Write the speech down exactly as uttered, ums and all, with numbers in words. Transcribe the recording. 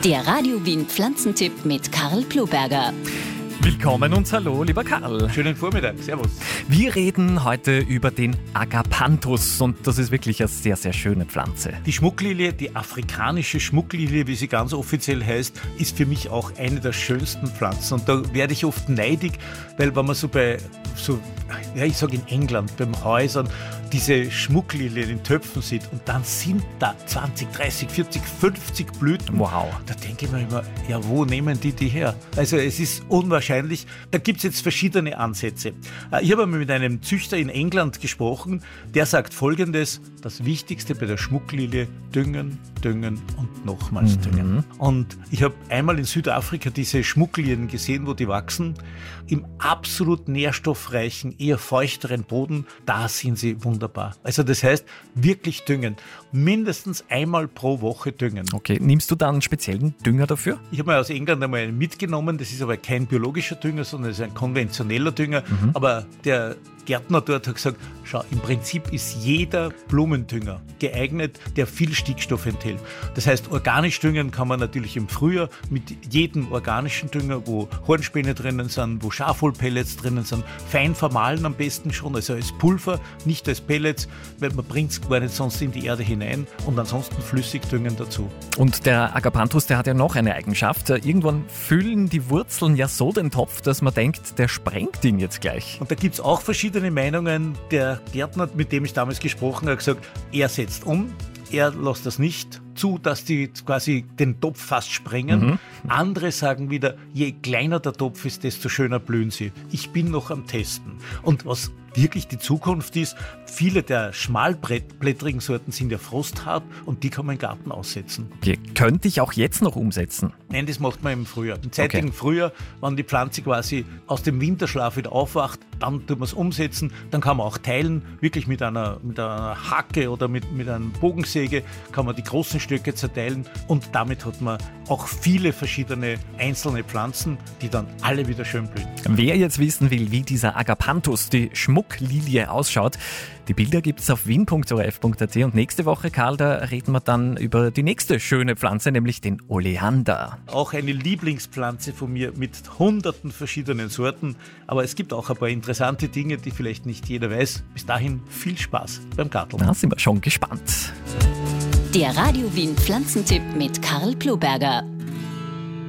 Der Radio Wien Pflanzentipp mit Karl Ploberger. Willkommen und hallo, lieber Karl. Schönen Vormittag, servus. Wir reden heute über den Agapanthus und das ist wirklich eine sehr, sehr schöne Pflanze. Die Schmucklilie, die afrikanische Schmucklilie, wie sie ganz offiziell heißt, ist für mich auch eine der schönsten Pflanzen. Und da werde ich oft neidig, weil wenn man so bei, so, ja ich sage in England, beim Häusern, diese Schmucklilien in Töpfen sieht und dann sind da zwanzig, dreißig, vierzig, fünfzig Blüten. Wow. Da denke ich mir immer, ja wo nehmen die die her? Also es ist unwahrscheinlich. Da gibt es jetzt verschiedene Ansätze. Ich habe einmal mit einem Züchter in England gesprochen, der sagt Folgendes: Das Wichtigste bei der Schmucklilie: Düngen, düngen und nochmals mhm. düngen. Und ich habe einmal in Südafrika diese Schmucklilien gesehen, wo die wachsen, im absolut nährstoffreichen, eher feuchteren Boden. Da sind sie wunderbar. Also das heißt, wirklich düngen. Mindestens einmal pro Woche düngen. Okay, nimmst du dann einen speziellen Dünger dafür? Ich habe mir aus England einmal einen mitgenommen. Das ist aber kein biologischer Dünger, sondern es ist ein konventioneller Dünger. Mhm. Aber der Gärtner dort hat gesagt, schau, im Prinzip ist jeder Blumendünger geeignet, der viel Stickstoff enthält. Das heißt, organisch düngen kann man natürlich im Frühjahr mit jedem organischen Dünger, wo Hornspäne drinnen sind, wo Schafwollpellets drinnen sind, fein vermahlen am besten schon, also als Pulver, nicht als Pellets, weil man bringt es gar nicht sonst in die Erde hinein und ansonsten flüssig düngen dazu. Und der Agapanthus, der hat ja noch eine Eigenschaft. Irgendwann füllen die Wurzeln ja so den Topf, dass man denkt, der sprengt ihn jetzt gleich. Und da gibt es auch verschiedene Meinungen. Der Gärtner, mit dem ich damals gesprochen habe, hat gesagt, er setzt um, er lässt das nicht zu, dass die quasi den Topf fast sprengen. Mhm. Andere sagen wieder, je kleiner der Topf ist, desto schöner blühen sie. Ich bin noch am Testen. Und was wirklich die Zukunft ist, viele der schmalblättrigen Sorten sind ja frosthart und die kann man im Garten aussetzen. Okay. Könnte ich auch jetzt noch umsetzen? Nein, das macht man im Frühjahr. Im zeitigen okay. Frühjahr, wenn die Pflanze quasi aus dem Winterschlaf wieder aufwacht, dann tut man es umsetzen. Dann kann man auch teilen, wirklich mit einer, mit einer Hacke oder mit, mit einer Bogensäge kann man die großen Stücke zerteilen und damit hat man auch viele verschiedene einzelne Pflanzen, die dann alle wieder schön blühen. Wer jetzt wissen will, wie dieser Agapanthus, die Schmucklilie, ausschaut, die Bilder gibt es auf wien punkt o r f punkt a t und nächste Woche, Karl, da reden wir dann über die nächste schöne Pflanze, nämlich den Oleander. Auch eine Lieblingspflanze von mir mit hunderten verschiedenen Sorten, aber es gibt auch ein paar interessante Dinge, die vielleicht nicht jeder weiß. Bis dahin viel Spaß beim Garteln. Da sind wir schon gespannt. Der Radio Wien Pflanzentipp mit Karl Ploberger.